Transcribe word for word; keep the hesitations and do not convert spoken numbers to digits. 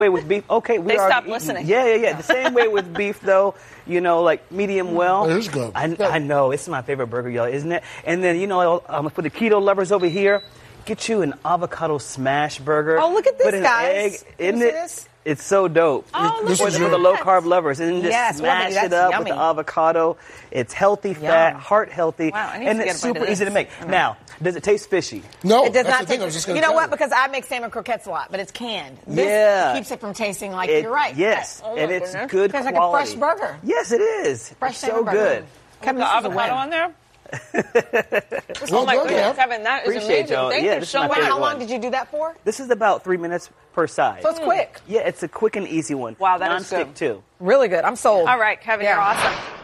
way with beef. Okay, we They are stopped eating. listening. Yeah, yeah, yeah. The same way with beef, though. You know, like medium well. It is good. I, I know it's my favorite burger, y'all, isn't it? And then you know, um, for the keto lovers over here, get you an avocado smash burger. Oh, look at this, Put an guys. egg, Can isn't you it? see this? It's so dope. Oh, look for, at the, that. for the low carb lovers, and then just Yes, smash lovely. it That's up with the yummy. avocado. It's healthy fat, heart healthy, Wow, I need and to get it's a bite of super easy to this. make. Now, does it taste fishy? No, It does that's not the thing. taste. I was just gonna You know tell what? Because I make salmon croquettes a lot, but it's canned. This Yeah. keeps it from tasting like It- you're right. Yes, Oh, my and it's goodness. good Tastes like a quality. fresh burger. Yes, it is. Fresh It's so salmon burger. good. Kevin, The this is a avocado win. on there? Well Oh my done, goodness, Kev. Kevin, that is Appreciate amazing. y'all. Thank Yeah, you this is so my much. favorite How long one. did you do that for? This is about three minutes per side. So it's quick. Yeah, it's a quick and easy one. Wow, that is Non-stick good. too. Really good. I'm sold. All right, Kevin, Yeah. you're awesome.